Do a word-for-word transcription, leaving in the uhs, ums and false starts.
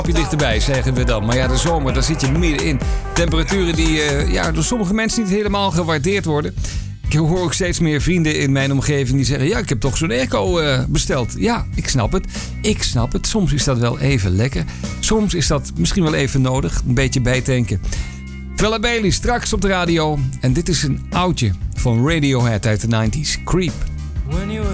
dichterbij, zeggen we dan. Maar ja, de zomer, daar zit je middenin. Temperaturen die uh, ja, door sommige mensen niet helemaal gewaardeerd worden. Ik hoor ook steeds meer vrienden in mijn omgeving die zeggen... ja, ik heb toch zo'n airco uh, besteld. Ja, ik snap het. Ik snap het. Soms is dat wel even lekker. Soms is dat misschien wel even nodig. Een beetje bijtanken. Fela Bailey straks op de radio. En dit is een oudje van Radiohead uit de negentig. Creep.